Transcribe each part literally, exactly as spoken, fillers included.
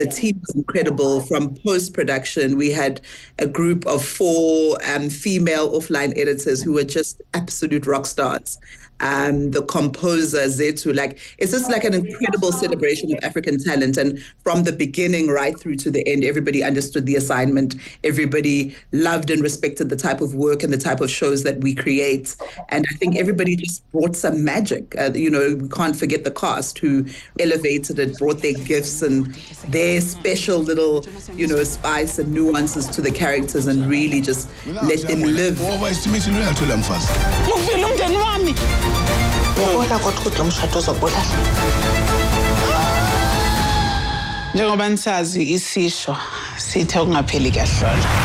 The team was incredible. From post-production, we had a group of four um, female offline editors who were just absolute rock stars. Um, the composer, Zetu, like, it's just like an incredible celebration of African talent. And from the beginning right through to the end, everybody understood the assignment. Everybody loved and respected the type of work and the type of shows that we create. And I think everybody just brought some magic. Uh, you know, we can't forget the cast who elevated it, brought their gifts and their special little, you know, spice and nuances to the characters and really just let them live. Njengoba nisazi isisho sithe ukungapheli kuyahlola.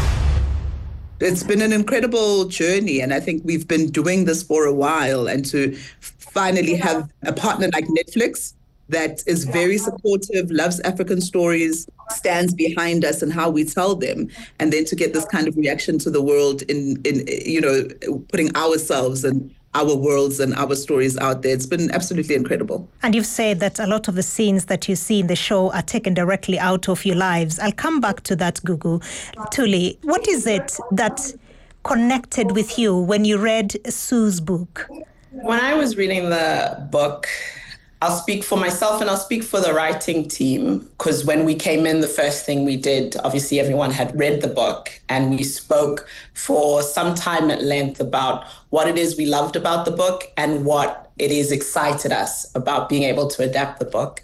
It's been an incredible journey, and I think we've been doing this for a while, and to finally have a partner like Netflix that is very supportive, loves African stories, stands behind us and how we tell them, and then to get this kind of reaction to the world in, in you know, putting ourselves and our worlds and our stories out there. It's been absolutely incredible. And you've said that a lot of the scenes that you see in the show are taken directly out of your lives. I'll come back to that, Gugu. Thuli, what is it that connected with you when you read Sue's book? When I was reading the book, I'll speak for myself and I'll speak for the writing team, because when we came in, the first thing we did, obviously everyone had read the book, and we spoke for some time at length about what it is we loved about the book and what it is excited us about being able to adapt the book.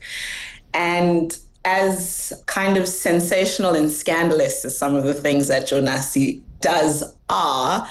And as kind of sensational and scandalous as some of the things that Jonasi does are,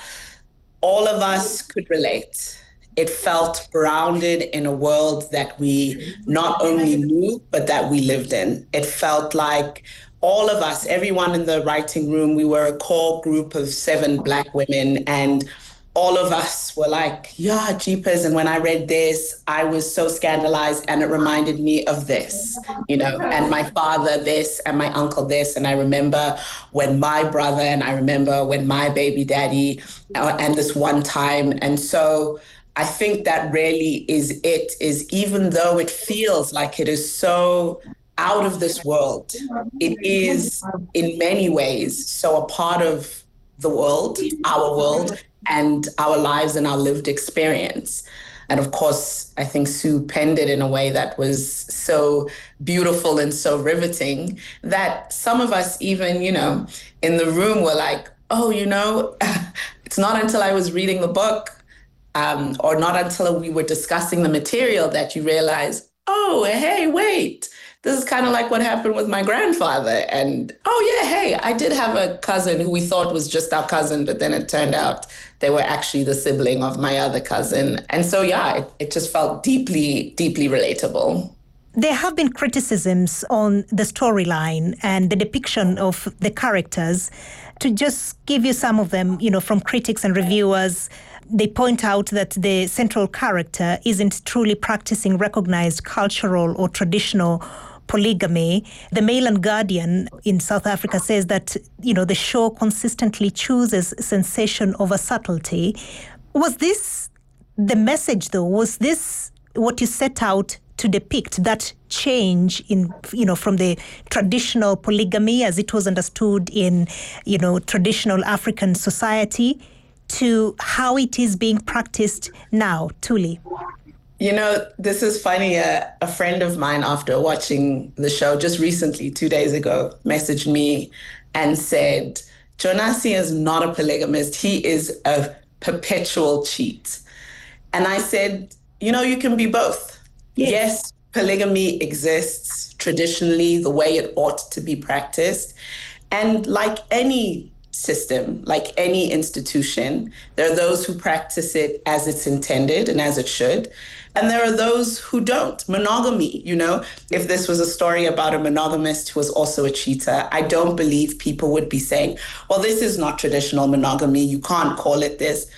all of us could relate. It felt grounded in a world that we not only knew, but that we lived in. It felt like all of us, everyone in the writing room, we were a core group of seven Black women, and all of us were like, yeah, jeepers. And when I read this, I was so scandalized, and it reminded me of this, you know, and my father this, and my uncle this. And I remember when my brother, and I remember when my baby daddy, uh, and this one time. And so I think that really is it, is even though it feels like it is so out of this world, it is in many ways so a part of the world, our world, and our lives and our lived experience. And of course, I think Sue penned it in a way that was so beautiful and so riveting that some of us even, you know, in the room were like, oh, you know, it's not until I was reading the book um, or not until we were discussing the material that you realize, oh, hey, wait. This is kind of like what happened with my grandfather. And, oh, yeah, hey, I did have a cousin who we thought was just our cousin, but then it turned out they were actually the sibling of my other cousin. And so, yeah, it, it just felt deeply, deeply relatable. There have been criticisms on the storyline and the depiction of the characters. To just give you some of them, you know, from critics and reviewers, they point out that the central character isn't truly practicing recognized cultural or traditional polygamy. The Mail and Guardian in South Africa says that, you know, the show consistently chooses sensation over subtlety. Was this the message, though? Was this what you set out to depict, that change in, you know, from the traditional polygamy as it was understood in, you know, traditional African society to how it is being practiced now? Thuli. You know, this is funny. Uh, a friend of mine, after watching the show just recently, two days ago, messaged me and said, Jonasi is not a polygamist. He is a perpetual cheat. And I said, you know, you can be both. Yes. Yes, polygamy exists traditionally the way it ought to be practiced. And like any system, like any institution, there are those who practice it as it's intended and as it should. And there are those who don't. Monogamy, you know, if this was a story about a monogamist who was also a cheater, I don't believe people would be saying, well, this is not traditional monogamy. You can't call it this.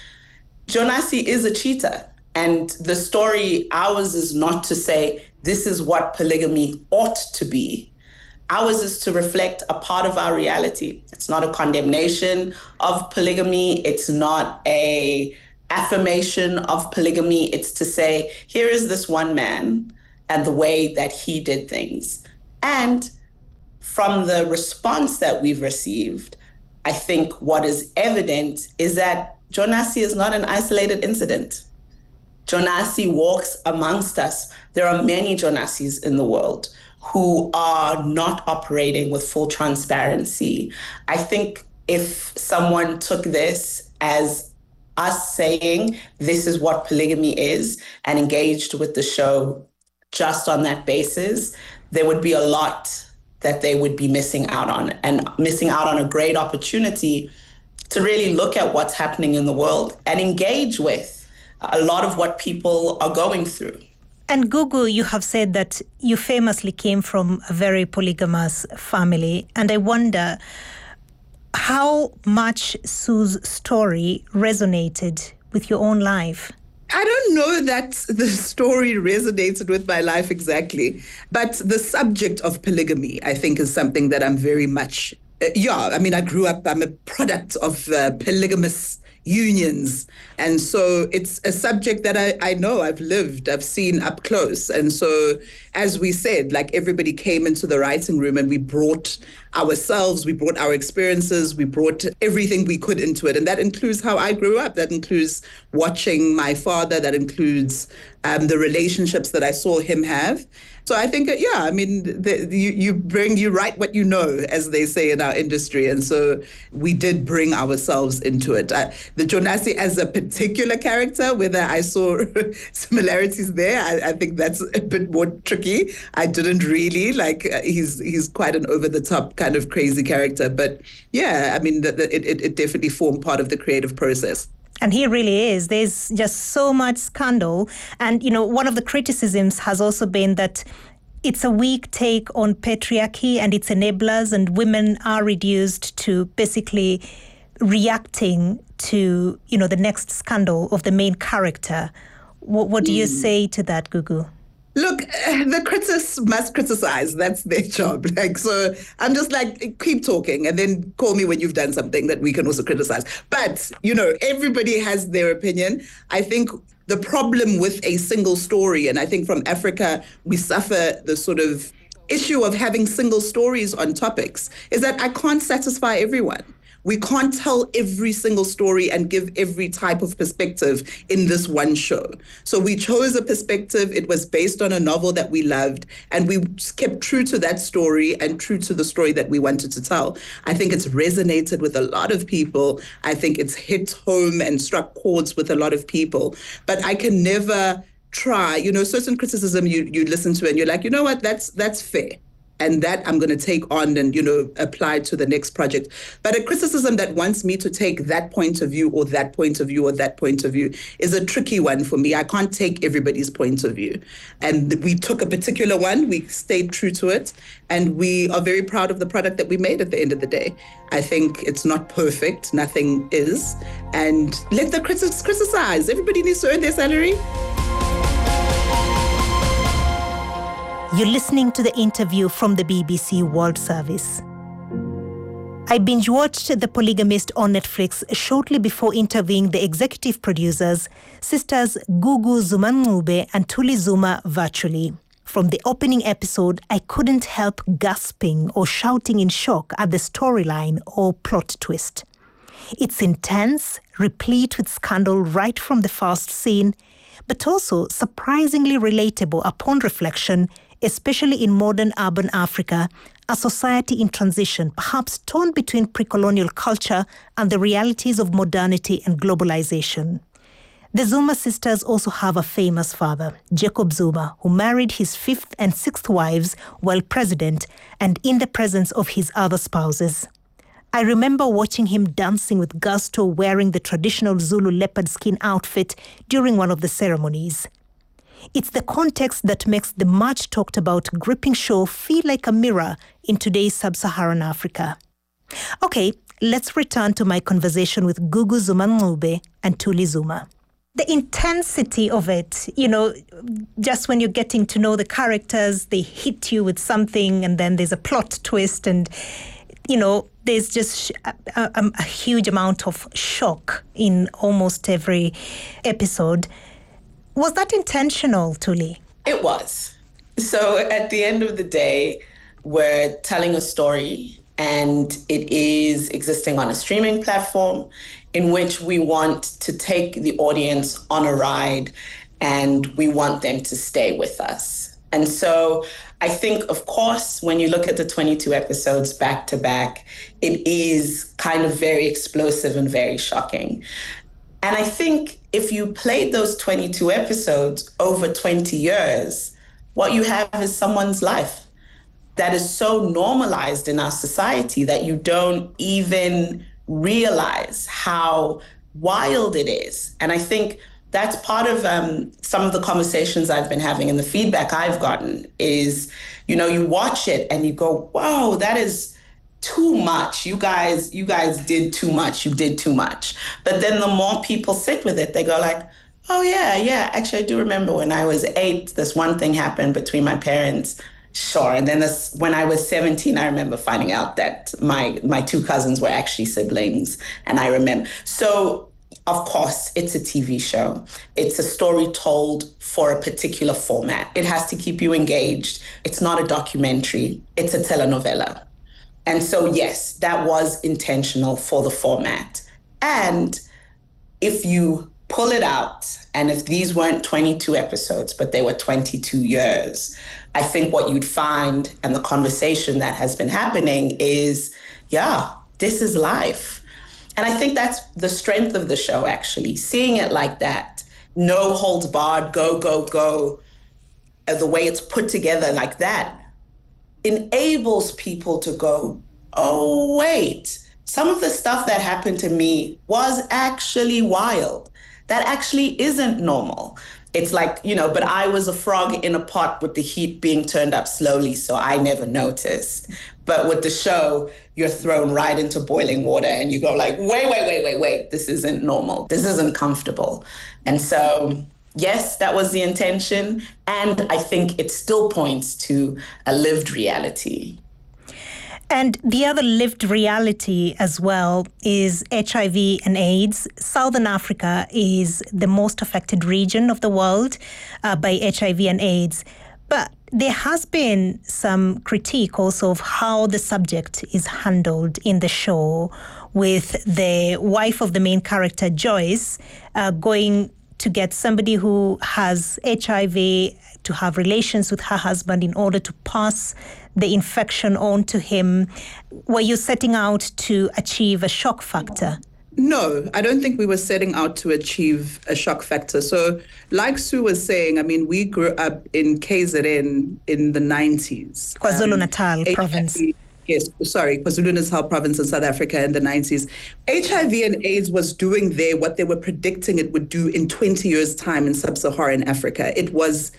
Jonasi is a cheater. And the story, ours is not to say this is what polygamy ought to be. Ours is to reflect a part of our reality. It's not a condemnation of polygamy. It's not a affirmation of polygamy. It's to say, here is this one man and the way that he did things. And from the response that we've received, I think what is evident is that Jonasi is not an isolated incident. Jonasi walks amongst us. There are many Jonasis in the world who are not operating with full transparency. I think if someone took this as us saying this is what polygamy is and engaged with the show just on that basis, there would be a lot that they would be missing out on, and missing out on a great opportunity to really look at what's happening in the world and engage with a lot of what people are going through. And Gugu, you have said that you famously came from a very polygamous family. And I wonder how much Sue's story resonated with your own life. I don't know that the story resonated with my life exactly, but the subject of polygamy, I think, is something that I'm very much, uh, yeah, I mean, I grew up, I'm a product of uh, polygamous unions. And so it's a subject that I, I know I've lived, I've seen up close. And so, as we said, like everybody came into the writing room and we brought ourselves, we brought our experiences, we brought everything we could into it. And that includes how I grew up. That includes watching my father. That includes um, the relationships that I saw him have. So I think, yeah, I mean, the, you, you bring, you write what you know, as they say in our industry. And so we did bring ourselves into it. Uh, the Jonasi as a particular character, whether I saw similarities there, I, I think that's a bit more tricky. I didn't really, like, uh, he's he's quite an over-the-top kind of crazy character. But yeah, I mean, the, the, it, it definitely formed part of the creative process. And he really is. There's just so much scandal. And, you know, one of the criticisms has also been that it's a weak take on patriarchy and its enablers, and women are reduced to basically reacting to, you know, the next scandal of the main character. What, what do you mm. say to that, Gugu? Look, the critics must criticize. That's their job. Like, so I'm just like, keep talking and then call me when you've done something that we can also criticize. But, you know, everybody has their opinion. I think the problem with a single story, and I think from Africa, we suffer the sort of issue of having single stories on topics, is that I can't satisfy everyone. We can't tell every single story and give every type of perspective in this one show. So we chose a perspective. It was based on a novel that we loved, and we kept true to that story and true to the story that we wanted to tell. I think it's resonated with a lot of people. I think it's hit home and struck chords with a lot of people. But I can never try, you know, certain criticism you, you listen to and you're like, you know what, that's that's fair. And that I'm going to take on and, you know, apply to the next project. But a criticism that wants me to take that point of view or that point of view or that point of view is a tricky one for me. I can't take everybody's point of view. And we took a particular one, we stayed true to it, and we are very proud of the product that we made at the end of the day. I think it's not perfect, nothing is. And let the critics criticize. Everybody needs to earn their salary. You're listening to the interview from the B B C World Service. I binge-watched The Polygamist on Netflix shortly before interviewing the executive producers, sisters Gugu Zuma Ncube and Thuli Zuma virtually. From the opening episode, I couldn't help gasping or shouting in shock at the storyline or plot twist. It's intense, replete with scandal right from the first scene, but also surprisingly relatable upon reflection, especially in modern urban Africa, a society in transition, perhaps torn between pre-colonial culture and the realities of modernity and globalization. The Zuma sisters also have a famous father, Jacob Zuma, who married his fifth and sixth wives while president and in the presence of his other spouses. I remember watching him dancing with gusto wearing the traditional Zulu leopard skin outfit during one of the ceremonies. It's the context that makes the much talked about gripping show feel like a mirror in today's sub-Saharan Africa. Okay, let's return to my conversation with Gugu Zuma Ncube and Thuli Zuma. The intensity of it, you know, just when you're getting to know the characters, they hit you with something and then there's a plot twist and, you know, there's just a, a, a huge amount of shock in almost every episode. Was that intentional, Thuli? It was. So at the end of the day, we're telling a story and it is existing on a streaming platform in which we want to take the audience on a ride and we want them to stay with us. And so I think, of course, when you look at the twenty-two episodes back to back, it is kind of very explosive and very shocking. And I think if you played those twenty-two episodes over twenty years, what you have is someone's life that is so normalized in our society that you don't even realize how wild it is. And I think that's part of um, some of the conversations I've been having and the feedback I've gotten is, you know, you watch it and you go, whoa, that is too much. You guys, you guys did too much. You did too much. But then the more people sit with it, they go like, oh yeah, yeah. Actually, I do remember when I was eight, this one thing happened between my parents. Sure. And then this, when I was seventeen, I remember finding out that my my two cousins were actually siblings. And I remember. So, of course, it's a T V show. It's a story told for a particular format. It has to keep you engaged. It's not a documentary. It's a telenovela. And so, yes, that was intentional for the format. And if you pull it out, and if these weren't twenty-two episodes, but they were twenty-two years, I think what you'd find and the conversation that has been happening is, yeah, this is life. And I think that's the strength of the show, actually, seeing it like that, no holds barred, go, go, go, the way it's put together like that, enables people to go, oh, wait, some of the stuff that happened to me was actually wild. That actually isn't normal. It's like, you know, but I was a frog in a pot with the heat being turned up slowly, so I never noticed. But with the show, you're thrown right into boiling water and you go like, wait, wait, wait, wait, wait, this isn't normal. This isn't comfortable. And so, yes, that was the intention. And I think it still points to a lived reality. And the other lived reality as well is H I V and AIDS. Southern Africa is the most affected region of the world uh, by H I V and AIDS. But there has been some critique also of how the subject is handled in the show, with the wife of the main character, Joyce, uh, going to get somebody who has H I V to have relations with her husband in order to pass the infection on to him. Were you setting out to achieve a shock factor? No, I don't think we were setting out to achieve a shock factor. So like Sue was saying, I mean, we grew up in K Z N in the nineties. KwaZulu-Natal um, province. H I V, yes, sorry, KwaZulu-Natal province in South Africa in the nineties. H I V and AIDS was doing there what they were predicting it would do in twenty years' time in sub-Saharan Africa. It was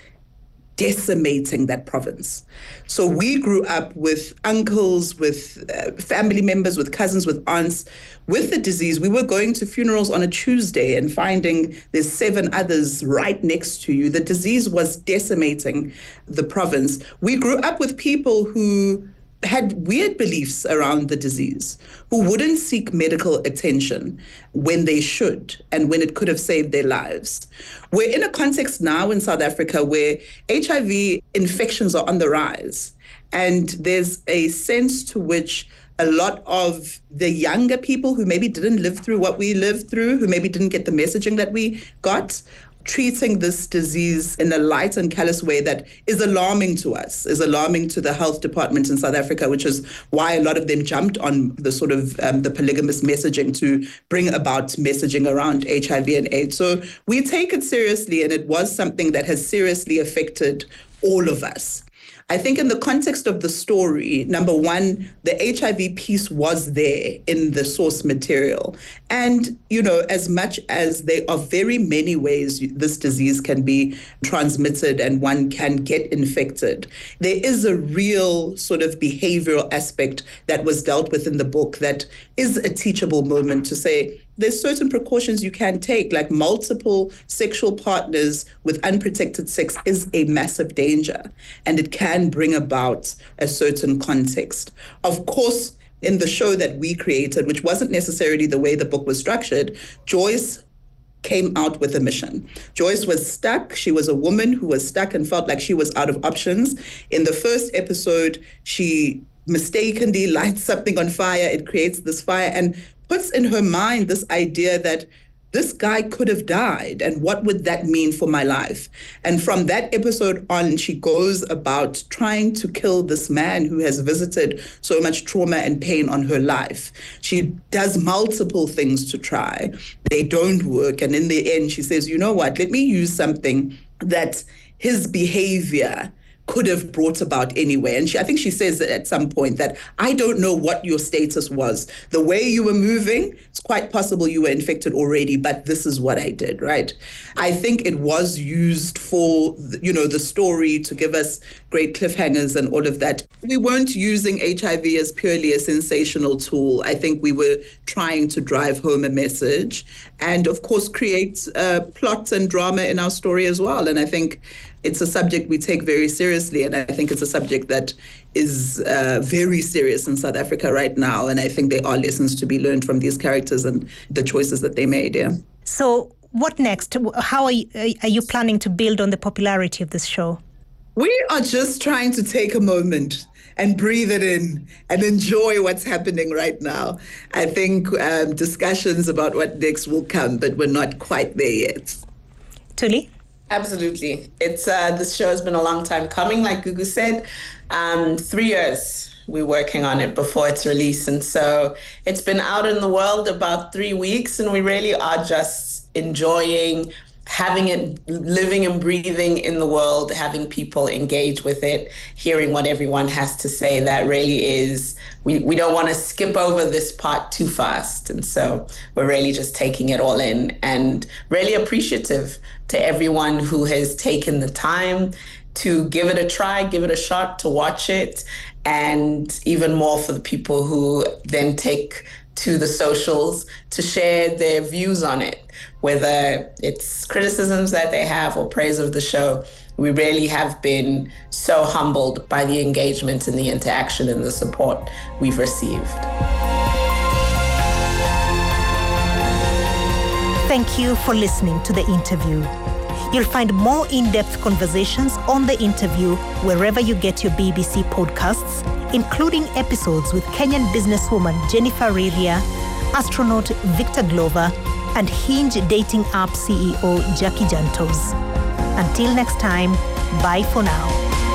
decimating that province. So we grew up with uncles, with uh, family members, with cousins, with aunts, with the disease. We were going to funerals on a Tuesday and finding there's seven others right next to you. The disease was decimating the province. We grew up with people who had weird beliefs around the disease, who wouldn't seek medical attention when they should and when it could have saved their lives. We're in a context now in South Africa where H I V infections are on the rise. And there's a sense to which a lot of the younger people who maybe didn't live through what we lived through, who maybe didn't get the messaging that we got, treating this disease in a light and callous way that is alarming to us, is alarming to the health department in South Africa, which is why a lot of them jumped on the sort of um, the polygamous messaging to bring about messaging around H I V and AIDS. So we take it seriously, and it was something that has seriously affected all of us. I think in the context of the story, number one, the H I V piece was there in the source material. And, you know, as much as there are very many ways this disease can be transmitted and one can get infected, there is a real sort of behavioral aspect that was dealt with in the book that is a teachable moment to say, there's certain precautions you can take, like multiple sexual partners with unprotected sex is a massive danger, and it can bring about a certain context. Of course, in the show that we created, which wasn't necessarily the way the book was structured, Joyce came out with a mission. Joyce was stuck. She was a woman who was stuck and felt like she was out of options. In the first episode, she mistakenly lights something on fire. It creates this fire and puts in her mind this idea that this guy could have died, and what would that mean for my life? And from that episode on, she goes about trying to kill this man who has visited so much trauma and pain on her life. She does multiple things to try. They don't work. And in the end, she says, you know what, let me use something that his behavior could have brought about anyway. And she, I think she says at some point that I don't know what your status was. The way you were moving, it's quite possible you were infected already, but this is what I did, right? I think it was used for, you know, the story to give us great cliffhangers and all of that. We weren't using H I V as purely a sensational tool. I think we were trying to drive home a message and, of course, create uh, plots and drama in our story as well. And I think it's a subject we take very seriously, and I think it's a subject that is uh, very serious in South Africa right now, and I think there are lessons to be learned from these characters and the choices that they made, yeah. So what next? How are you, are you planning to build on the popularity of this show? We are just trying to take a moment and breathe it in and enjoy what's happening right now. I think um, discussions about what next will come, but we're not quite there yet. Thuli? Absolutely. It's uh, this show has been a long time coming, like Gugu said. Um, three years we're working on it before its release. And so it's been out in the world about three weeks, and we really are just enjoying having it, living and breathing in the world, having people engage with it, hearing what everyone has to say. That really is, we, we don't want to skip over this part too fast. And so we're really just taking it all in, and really appreciative to everyone who has taken the time to give it a try, give it a shot, to watch it, and even more for the people who then take to the socials to share their views on it, whether it's criticisms that they have or praise of the show. We really have been so humbled by the engagement and the interaction and the support we've received. Thank you for listening to the interview. You'll find more in-depth conversations on the interview wherever you get your B B C podcasts, including episodes with Kenyan businesswoman Jennifer Riria, astronaut Victor Glover, and Hinge dating app C E O Jackie Jantos. Until next time, bye for now.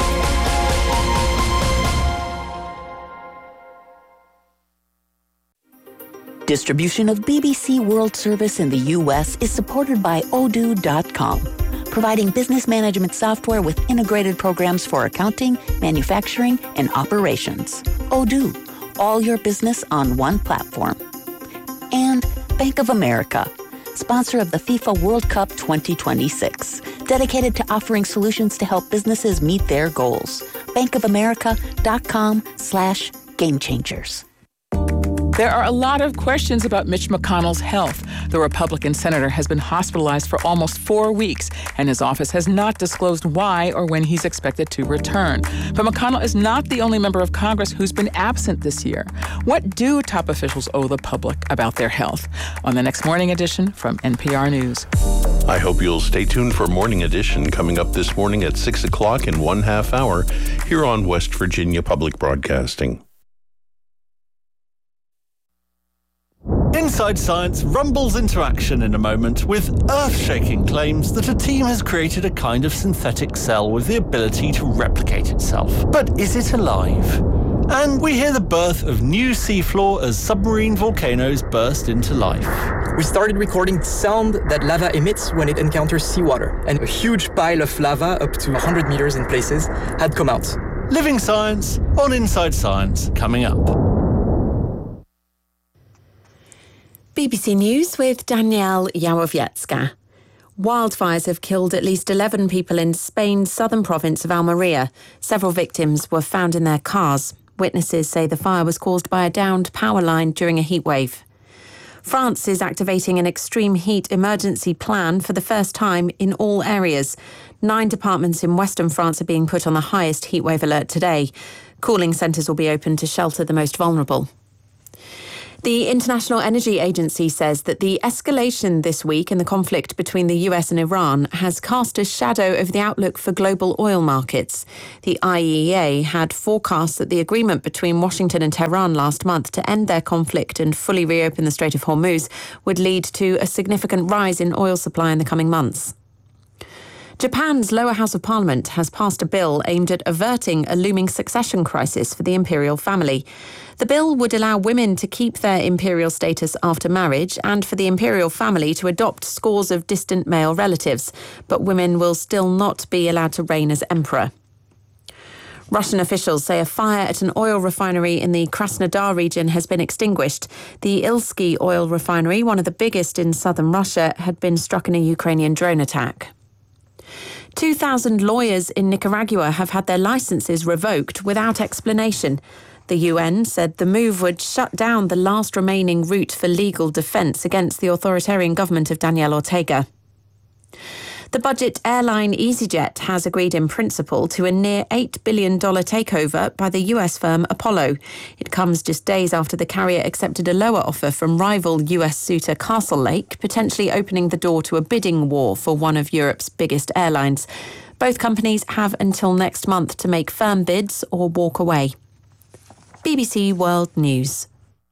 Distribution of B B C World Service in the U S is supported by Odoo dot com, providing business management software with integrated programs for accounting, manufacturing, and operations. Odoo, all your business on one platform. And Bank of America, sponsor of the FIFA World Cup twenty twenty-six, dedicated to offering solutions to help businesses meet their goals. bankofamerica.com slash game changers. There are a lot of questions about Mitch McConnell's health. The Republican senator has been hospitalized for almost four weeks, and his office has not disclosed why or when he's expected to return. But McConnell is not the only member of Congress who's been absent this year. What do top officials owe the public about their health? On the next Morning Edition from N P R News. I hope you'll stay tuned for Morning Edition coming up this morning at six o'clock in one half hour here on West Virginia Public Broadcasting. Inside Science rumbles into action in a moment with earth-shaking claims that a team has created a kind of synthetic cell with the ability to replicate itself. But is it alive? And we hear the birth of new seafloor as submarine volcanoes burst into life. We started recording the sound that lava emits when it encounters seawater, and a huge pile of lava, up to one hundred meters in places, had come out. Living Science on Inside Science, coming up. B B C News with Danielle Yałowiecka. Wildfires have killed at least eleven people in Spain's southern province of Almeria. Several victims were found in their cars. Witnesses say the fire was caused by a downed power line during a heatwave. France is activating an extreme heat emergency plan for the first time in all areas. Nine departments in western France are being put on the highest heatwave alert today. Cooling centres will be open to shelter the most vulnerable. The International Energy Agency says that the escalation this week in the conflict between the U S and Iran has cast a shadow over the outlook for global oil markets. The I E A had forecast that the agreement between Washington and Tehran last month to end their conflict and fully reopen the Strait of Hormuz would lead to a significant rise in oil supply in the coming months. Japan's lower house of parliament has passed a bill aimed at averting a looming succession crisis for the imperial family. The bill would allow women to keep their imperial status after marriage and for the imperial family to adopt scores of distant male relatives, but women will still not be allowed to reign as emperor. Russian officials say a fire at an oil refinery in the Krasnodar region has been extinguished. The Ilsky oil refinery, one of the biggest in southern Russia, had been struck in a Ukrainian drone attack. two thousand lawyers in Nicaragua have had their licences revoked without explanation. The U N said the move would shut down the last remaining route for legal defence against the authoritarian government of Daniel Ortega. The budget airline EasyJet has agreed in principle to a near eight billion dollars takeover by the U S firm Apollo. It comes just days after the carrier accepted a lower offer from rival U S suitor Castlelake, potentially opening the door to a bidding war for one of Europe's biggest airlines. Both companies have until next month to make firm bids or walk away. B B C World News.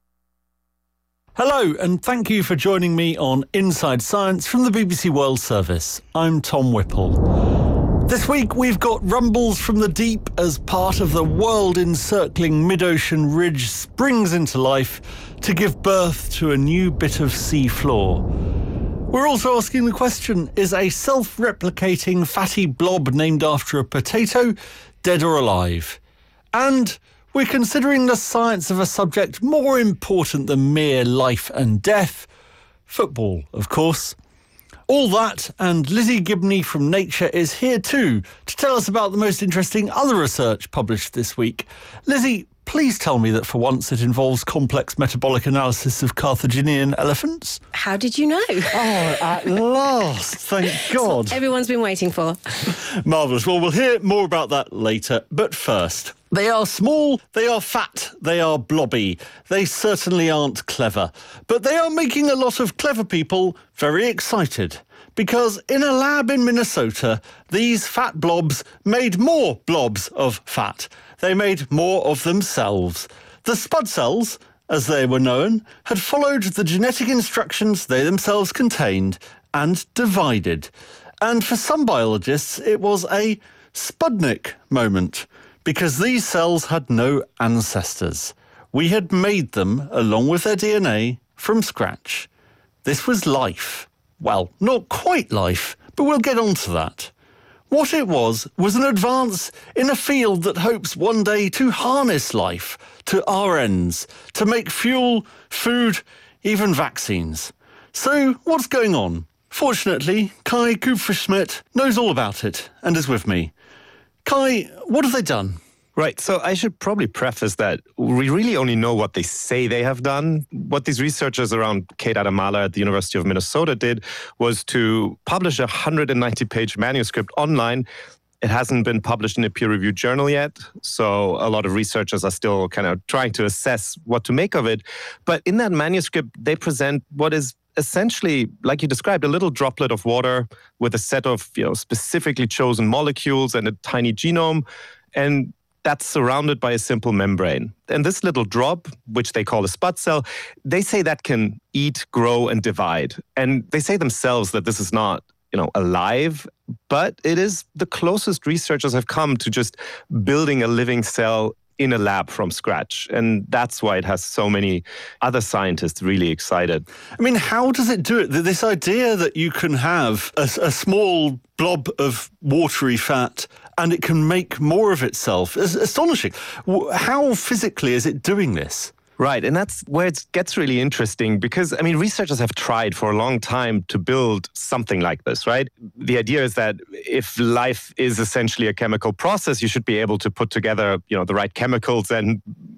Hello, and thank you for joining me on Inside Science from the B B C World Service. I'm Tom Whipple. This week we've got rumbles from the deep as part of the world-encircling mid-ocean ridge springs into life to give birth to a new bit of sea floor. We're also asking the question, is a self-replicating fatty blob named after a potato dead or alive? And we're considering the science of a subject more important than mere life and death. Football, of course. All that, and Lizzie Gibney from Nature is here too to tell us about the most interesting other research published this week. Lizzie, please tell me that for once it involves complex metabolic analysis of Carthaginian elephants. How did you know? Oh, at last, thank God. Everyone's been waiting for. Marvellous. Well, we'll hear more about that later, but first, they are small, they are fat, they are blobby. They certainly aren't clever. But they are making a lot of clever people very excited. Because in a lab in Minnesota, these fat blobs made more blobs of fat. They made more of themselves. The spud cells, as they were known, had followed the genetic instructions they themselves contained and divided. And for some biologists, it was a Spudnik moment, because these cells had no ancestors. We had made them, along with their D N A, from scratch. This was life. Well, not quite life, but we'll get on to that. What it was was an advance in a field that hopes one day to harness life to our ends, to make fuel, food, even vaccines. So what's going on? Fortunately, Kai Kupferschmidt knows all about it and is with me. Kai, what have they done? Right. So I should probably preface that we really only know what they say they have done. What these researchers around Kate Adamala at the University of Minnesota did was to publish a one hundred ninety page manuscript online. It hasn't been published in a peer-reviewed journal yet, so a lot of researchers are still kind of trying to assess what to make of it. But in that manuscript, they present what is essentially, like you described, a little droplet of water with a set of, you know, specifically chosen molecules and a tiny genome, and that's surrounded by a simple membrane. And this little drop, which they call a spud cell, they say that can eat, grow, and divide. And they say themselves that this is not, you know, alive, but it is the closest researchers have come to just building a living cell in a lab from scratch. And that's why it has so many other scientists really excited. I mean, how does it do it? This idea that you can have a, a small blob of watery fat and it can make more of itself is astonishing. How physically is it doing this? Right, and that's where it gets really interesting because, I mean, researchers have tried for a long time to build something like this, right? The idea is that if life is essentially a chemical process, you should be able to put together, you know, the right chemicals and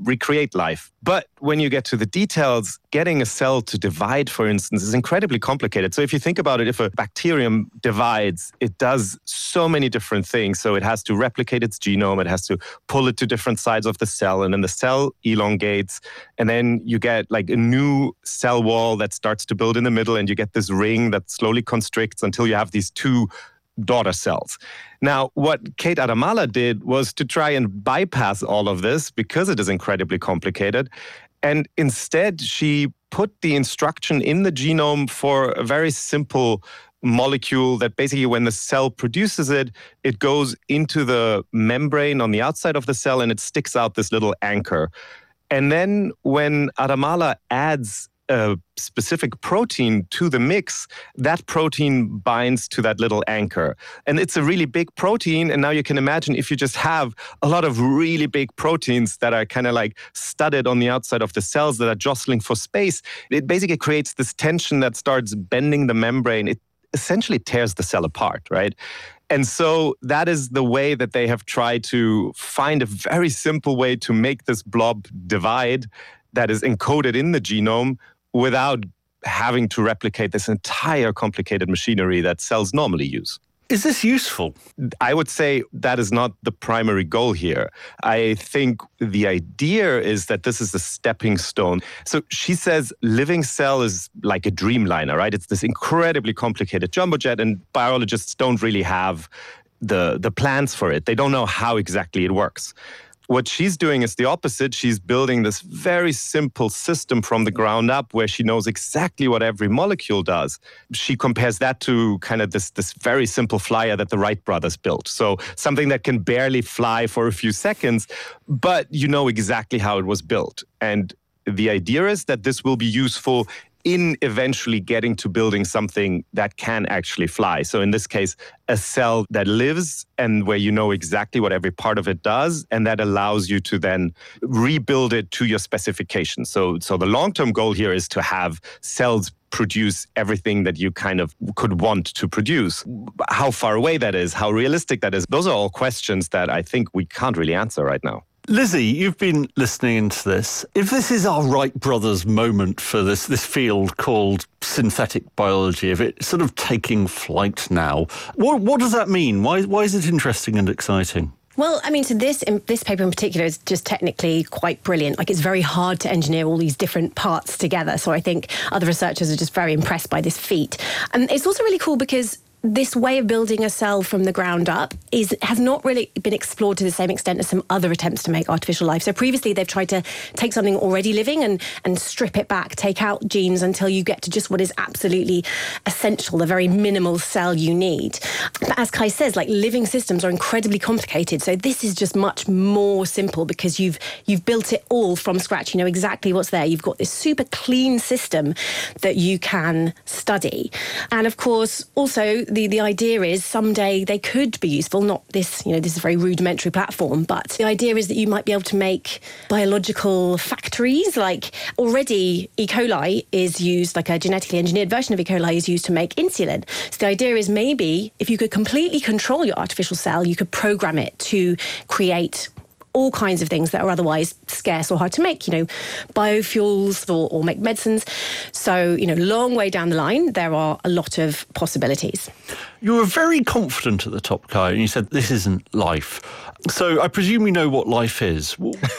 recreate life. But when you get to the details, getting a cell to divide, for instance, is incredibly complicated. So if you think about it, if a bacterium divides, it does so many different things. So it has to replicate its genome, it has to pull it to different sides of the cell, and then the cell elongates, and then you get like a new cell wall that starts to build in the middle, and you get this ring that slowly constricts until you have these two daughter cells. Now, what Kate Adamala did was to try and bypass all of this because it is incredibly complicated. And instead, she put the instruction in the genome for a very simple molecule that basically when the cell produces it, it goes into the membrane on the outside of the cell and it sticks out this little anchor. And then when Adamala adds a specific protein to the mix, that protein binds to that little anchor. And it's a really big protein. And now you can imagine if you just have a lot of really big proteins that are kind of like studded on the outside of the cells that are jostling for space, it basically creates this tension that starts bending the membrane. It essentially tears the cell apart, right? And so that is the way that they have tried to find a very simple way to make this blob divide that is encoded in the genome without having to replicate this entire complicated machinery that cells normally use. Is this useful? I would say that is not the primary goal here. I think the idea is that this is a stepping stone. So she says living cell is like a dreamliner, right? It's this incredibly complicated jumbo jet, and biologists don't really have the, the plans for it. They don't know how exactly it works. What she's doing is the opposite. She's building this very simple system from the ground up where she knows exactly what every molecule does. She compares that to kind of this, this very simple flyer that the Wright brothers built. So something that can barely fly for a few seconds, but you know exactly how it was built. And the idea is that this will be useful in eventually getting to building something that can actually fly. So in this case, a cell that lives and where you know exactly what every part of it does, and that allows you to then rebuild it to your specifications. So, so the long-term goal here is to have cells produce everything that you kind of could want to produce. How far away that is, how realistic that is, those are all questions that I think we can't really answer right now. Lizzie, you've been listening into this. If this is our Wright brothers moment for this, this field called synthetic biology, if it's sort of taking flight now, what, what does that mean? Why, why is it interesting and exciting? Well, I mean, so this in, this paper in particular is just technically quite brilliant. Like, it's very hard to engineer all these different parts together. So I think other researchers are just very impressed by this feat. And it's also really cool because this way of building a cell from the ground up is has not really been explored to the same extent as some other attempts to make artificial life. So previously they've tried to take something already living and, and strip it back, take out genes until you get to just what is absolutely essential, the very minimal cell you need. But as Kai says, like, living systems are incredibly complicated. So this is just much more simple because you've you've built it all from scratch. You know exactly what's there. You've got this super clean system that you can study. And of course, also, The, the idea is someday they could be useful, not this, you know, this is a very rudimentary platform, but the idea is that you might be able to make biological factories. Like, already E. coli is used, like a genetically engineered version of E. coli is used to make insulin. So the idea is maybe if you could completely control your artificial cell, you could program it to create all kinds of things that are otherwise scarce or hard to make, you know, biofuels or, or make medicines. So, you know, long way down the line, there are a lot of possibilities. You were very confident at the top, Kai, and you said this isn't life. So I presume you know what life is.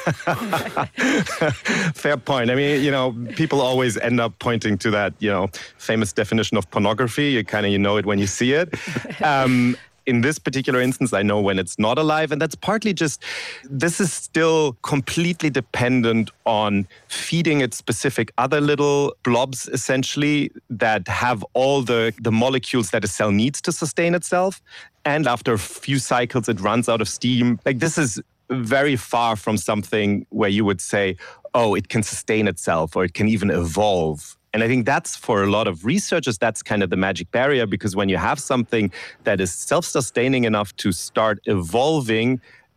Fair point. I mean, you know, people always end up pointing to that, you know, famous definition of pornography. You kind of, you know it when you see it. Um, In this particular instance, I know when it's not alive, and that's partly just, this is still completely dependent on feeding it specific other little blobs, essentially, that have all the, the molecules that a cell needs to sustain itself. And after a few cycles, it runs out of steam. Like, this is very far from something where you would say, oh, it can sustain itself or it can even evolve. And I think that's, for a lot of researchers, that's kind of the magic barrier, because when you have something that is self-sustaining enough to start evolving,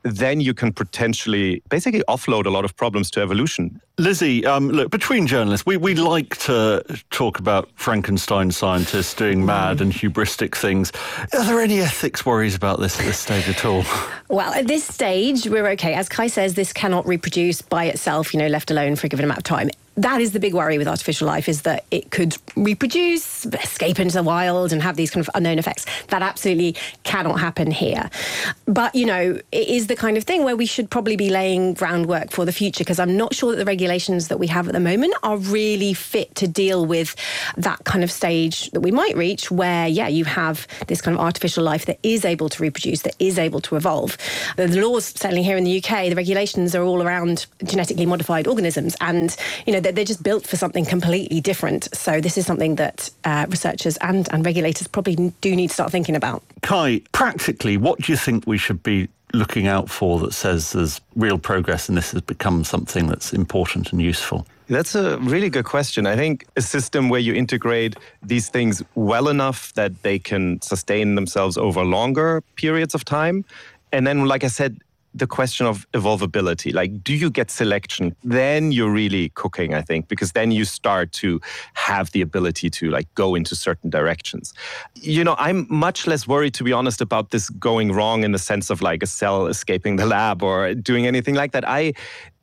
then you can potentially basically offload a lot of problems to evolution. Lizzie, um, look, between journalists, we, we like to talk about Frankenstein scientists doing mad and hubristic things. Are there any ethics worries about this at this stage at all? Well, at this stage, we're okay. As Kai says, this cannot reproduce by itself, you know, left alone for a given amount of time. That is the big worry with artificial life, is that it could reproduce, escape into the wild and have these kind of unknown effects. That absolutely cannot happen here. But, you know, it is the kind of thing where we should probably be laying groundwork for the future, because I'm not sure that the regulations that we have at the moment are really fit to deal with that kind of stage that we might reach where, yeah, you have this kind of artificial life that is able to reproduce, that is able to evolve. The laws, certainly here in the U K, the regulations are all around genetically modified organisms, and, you know, they're just built for something completely different. So this is something that uh, researchers and, and regulators probably do need to start thinking about. Kai, practically, what do you think we should be looking out for that says there's real progress and this has become something that's important and useful? That's a really good question. I think a system where you integrate these things well enough that they can sustain themselves over longer periods of time. And then, like I said, the question of evolvability, like, do you get selection? Then you're really cooking, I think, because then you start to have the ability to like go into certain directions. You know, I'm much less worried, to be honest, about this going wrong in the sense of like a cell escaping the lab or doing anything like that. I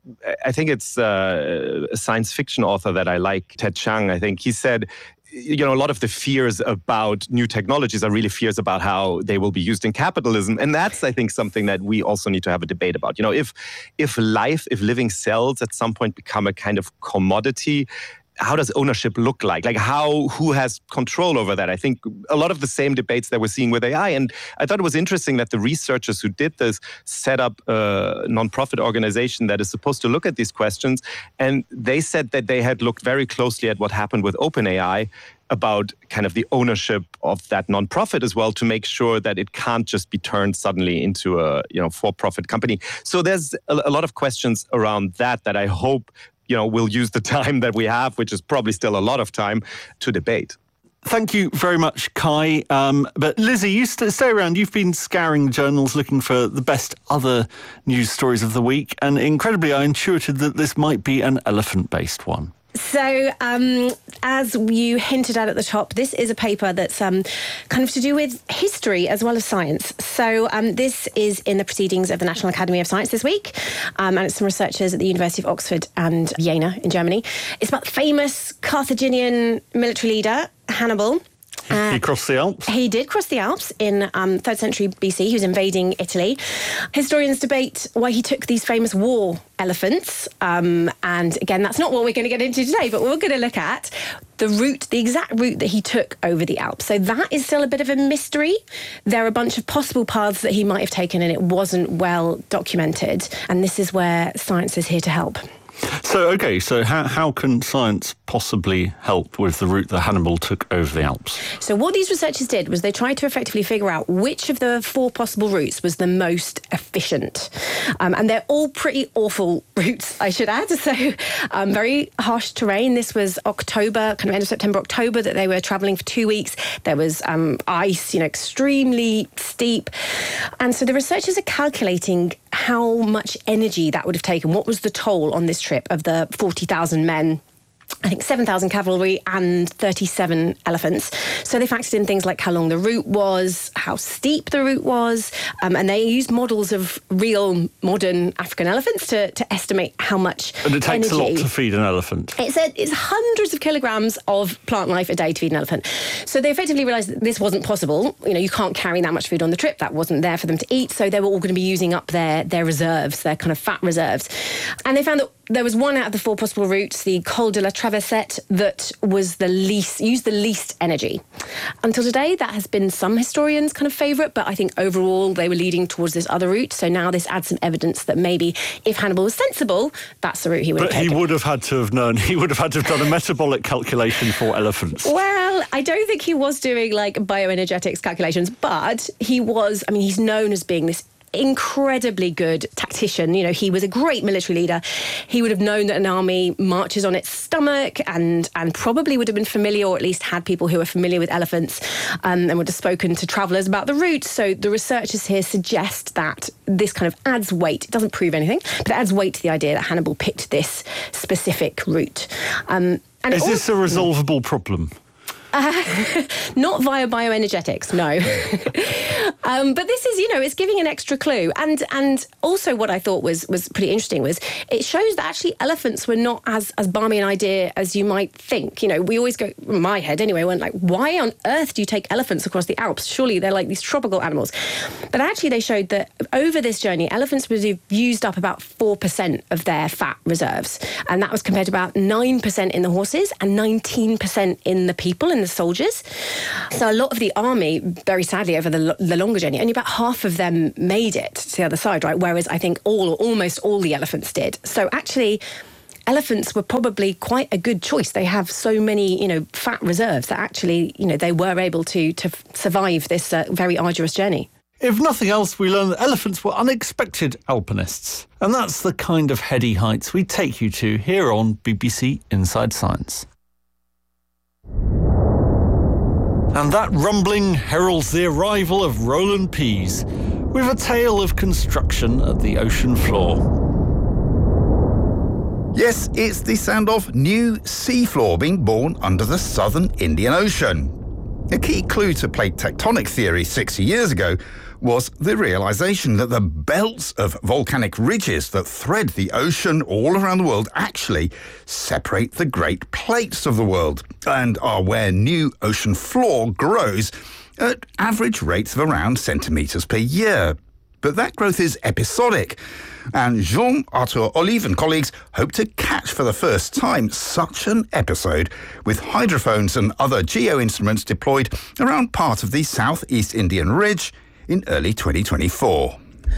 I think it's uh, a science fiction author that I like, Ted Chiang, I think. He said, you know, a lot of the fears about new technologies are really fears about how they will be used in capitalism. And that's, I think, something that we also need to have a debate about. You know, if if life, if living cells at some point become a kind of commodity, how does ownership look like? Like how, who has control over that? I think a lot of the same debates that we're seeing with A I. And I thought it was interesting that the researchers who did this set up a nonprofit organization that is supposed to look at these questions. And they said that they had looked very closely at what happened with OpenAI about kind of the ownership of that nonprofit as well, to make sure that it can't just be turned suddenly into a, you know, for-profit company. So there's a, a lot of questions around that that I hope, you know, we'll use the time that we have, which is probably still a lot of time, to debate. Thank you very much, Kai. Um, but Lizzie, you st- stay around. You've been scouring journals looking for the best other news stories of the week. And incredibly, I intuited that this might be an elephant-based one. So, um, as you hinted at at the top, this is a paper that's um, kind of to do with history as well as science. So um, this is in the proceedings of the National Academy of Science this week, um, and it's some researchers at the University of Oxford and Jena in Germany. It's about the famous Carthaginian military leader, Hannibal. Uh, he crossed the Alps? He did cross the Alps in um, third century B C. He was invading Italy. Historians debate why he took these famous war elephants. Um, and again, that's not what we're going to get into today, but we're going to look at the route, the exact route that he took over the Alps. So that is still a bit of a mystery. There are a bunch of possible paths that he might have taken, and it wasn't well documented. And this is where science is here to help. So, OK, so how, how can science possibly help with the route that Hannibal took over the Alps? So what these researchers did was they tried to effectively figure out which of the four possible routes was the most efficient. Um, and they're all pretty awful routes, I should add. So um, very harsh terrain. This was October, kind of end of September, October, that they were travelling for two weeks. There was um, ice, you know, extremely steep. And so the researchers are calculating how much energy that would have taken. What was the toll on this trip of the forty thousand men? I think seven thousand cavalry and thirty-seven elephants. So they factored in things like how long the route was, how steep the route was, um, and they used models of real modern African elephants to, to estimate how much And it takes energy. a lot to feed an elephant. It said it's hundreds of kilograms of plant life a day to feed an elephant. So they effectively realised that this wasn't possible. You know, you can't carry that much food on the trip. That wasn't there for them to eat. So they were all going to be using up their, their reserves, their kind of fat reserves. And they found that there was one out of the four possible routes, the Col de la Traversette, that was the least, used the least energy. Until today, that has been some historians' kind of favourite, but I think overall they were leading towards this other route. So now this adds some evidence that maybe if Hannibal was sensible, that's the route he would but have taken. But he would have had to have known, he would have had to have done a metabolic calculation for elephants. Well, I don't think he was doing like bioenergetics calculations, but he was, I mean, he's known as being this incredibly good tactician. You know, he was a great military leader. He would have known that an army marches on its stomach and, and probably would have been familiar, or at least had people who were familiar with elephants, um, and would have spoken to travellers about the route. So the researchers here suggest that this kind of adds weight. It doesn't prove anything, but it adds weight to the idea that Hannibal picked this specific route. Um, and Is this also, a resolvable problem? Uh, not via bioenergetics, no. um, but this is, you know, it's giving an extra clue. And and also what I thought was was pretty interesting was it shows that actually elephants were not as, as balmy an idea as you might think. You know, we always go, in my head anyway, went like, why on earth do you take elephants across the Alps? Surely they're like these tropical animals. But actually they showed that over this journey, elephants would have used up about four percent of their fat reserves. And that was compared to about nine percent in the horses and nineteen percent in the people, in the soldiers. So a lot of the army, very sadly, over the, the longer journey, only about half of them made it to the other side, right? Whereas I think all or almost all the elephants did. So actually, elephants were probably quite a good choice. They have so many, you know, fat reserves that actually, you know, they were able to to survive this uh, very arduous journey. If nothing else, we learn that elephants were unexpected alpinists. And that's the kind of heady heights we take you to here on B B C Inside Science. And that rumbling heralds the arrival of Roland Pease, with a tale of construction at the ocean floor. Yes, it's the sound of new seafloor being born under the southern Indian Ocean. A key clue to plate tectonic theory sixty years ago was the realization that the belts of volcanic ridges that thread the ocean all around the world actually separate the great plates of the world and are where new ocean floor grows at average rates of around centimetres per year. But that growth is episodic, and Jean-Arthur Olive and colleagues hope to catch for the first time such an episode with hydrophones and other geo-instruments deployed around part of the southeast Indian Ridge in early twenty twenty-four.